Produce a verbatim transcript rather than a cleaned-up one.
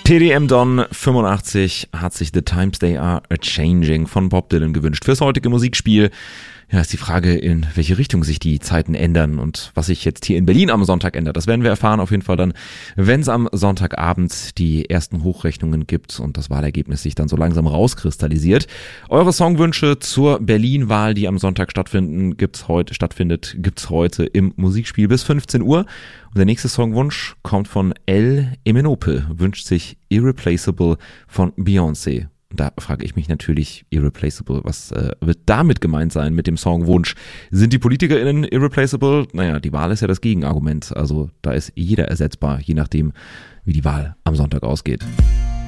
P D M Don fünfundachtzig hat sich The Times They Are A-Changing von Bob Dylan gewünscht. Fürs heutige Musikspiel ja, ist die Frage, in welche Richtung sich die Zeiten ändern und was sich jetzt hier in Berlin am Sonntag ändert. Das werden wir erfahren auf jeden Fall dann, wenn es am Sonntagabend die ersten Hochrechnungen gibt und das Wahlergebnis sich dann so langsam rauskristallisiert. Eure Songwünsche zur Berlin-Wahl, die am Sonntag stattfinden, gibt's heute, stattfindet, gibt's heute im Musikspiel bis fünfzehn Uhr. Und der nächste Songwunsch kommt von El Emenope, wünscht sich Irreplaceable von Beyoncé. Da frage ich mich natürlich, Irreplaceable, was äh, wird damit gemeint sein mit dem Songwunsch? Sind die PolitikerInnen irreplaceable? Naja, die Wahl ist ja das Gegenargument. Also da ist jeder ersetzbar, je nachdem, wie die Wahl am Sonntag ausgeht.